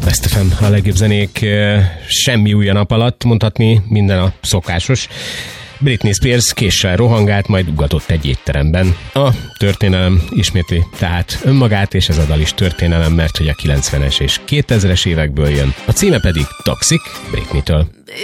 Best FM, a legjobb zenék, semmi új a nap alatt, mondhatni minden a szokásos. Britney Spears késsel rohangált, majd ugatott egy étteremben. A történelem ismétli tehát önmagát, és ez a dal is történelem, mert hogy a 90-es és 2000-es évekből jön. A címe pedig Toxic, Britney-től.